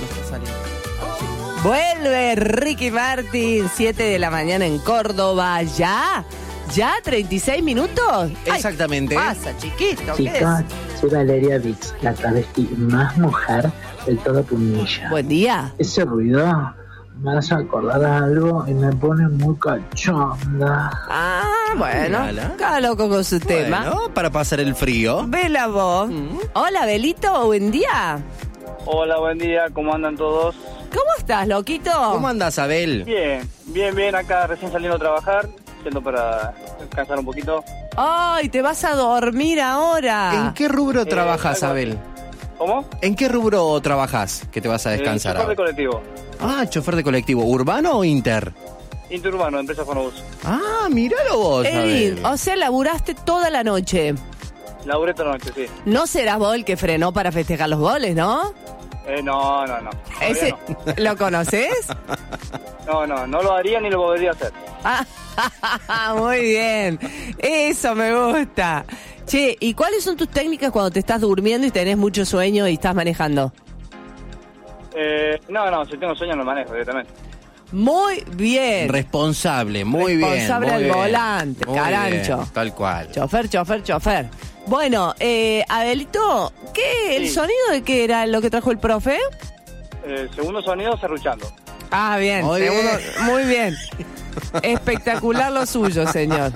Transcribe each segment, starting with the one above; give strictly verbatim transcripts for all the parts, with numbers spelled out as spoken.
No está saliendo. Vuelve Ricky Martin, siete de la mañana en Córdoba. ¿Ya? ¿Ya? ¿treinta y seis minutos? Exactamente. Ay, ¿qué pasa, chiquito? Chicas, ¿Qué soy Valeria Vix, la travesti más mujer del todo Punilla. es? Buen día. Ese ruido me hace acordar a algo y me pone muy cachonda. Ah, bueno. Mírala. Cada loco con su tema. Bueno, para pasar el frío. Vela vos. Mm. Hola, Belito, buen día. Hola, buen día, ¿cómo andan todos? ¿Cómo estás, loquito? ¿Cómo andás, Abel? Bien, bien, bien, acá recién saliendo a trabajar, yendo para descansar un poquito. Ay, te vas a dormir ahora. ¿En qué rubro Eh, trabajas, algo- Abel? ¿Cómo? ¿En qué rubro trabajas que te vas a descansar Eh, chofer de ahora? colectivo, Ah, chofer de colectivo. ¿Urbano o inter? interurbano, empresa Fonobus. Ah, míralo vos, Edwin, Abel. o sea, laburaste toda la noche. Laburé toda la noche, sí. No serás vos el que frenó para festejar los goles, ¿no? Eh, no, no, no. Todavía Ese, ¿lo conoces? No, no, no, no lo haría ni lo volvería a hacer. Ah, muy bien. Eso me gusta. Che, ¿y cuáles son tus técnicas cuando te estás durmiendo y tenés mucho sueño y estás manejando? Eh, no, no, si tengo sueño no manejo directamente. Muy bien. Responsable, muy bien. Responsable muy al bien. volante, Muy carancho. bien, tal cual. Chofer, chofer, chofer. Bueno, eh, Abelito, ¿qué? ¿El Sí. sonido de qué era lo que trajo el profe? Eh, segundo sonido, serruchando. Ah, bien. Muy segundo- bien. muy bien. Espectacular lo suyo, señor.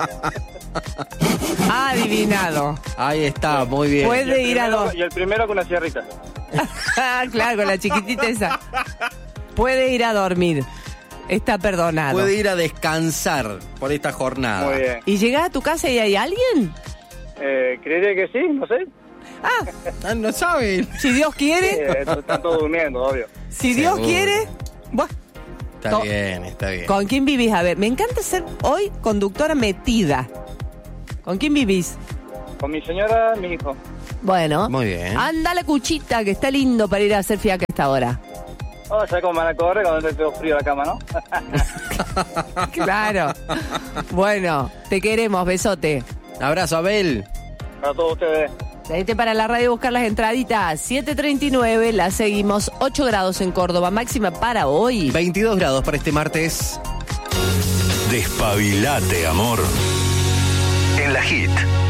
Adivinado. Ahí está, muy bien. Puede- De Y el ir a primero- dos. Y el primero con una sierrita. Ah, claro, con la chiquitita esa. Puede ir a dormir. Está perdonado. Puede ir a descansar por esta jornada. Muy bien. ¿Y llegás a tu casa y hay alguien? Eh, creería que sí, no sé. Ah, Ah, no saben. si Dios Sí, quiere, eh, están todos durmiendo, obvio. si Dios Seguro. quiere. Bueno, Está To- bien, está bien. ¿con quién vivís? A ver, me encanta ser hoy conductora metida. ¿Con quién vivís? Con mi señora, mi hijo. Bueno, Muy bien. anda la cuchita, que está lindo para ir a hacer fiaca a esta hora. Oh, ¿sabes cómo van a correr cuando te quedó frío la cama, no? Claro. Bueno, te queremos, besote. Abrazo, Abel. Para todos ustedes. Venite para la radio a buscar las entraditas. siete treinta y nueve, la seguimos. ocho grados en Córdoba, máxima para hoy. veintidós grados para este martes. Despabilate, amor. En la Hit.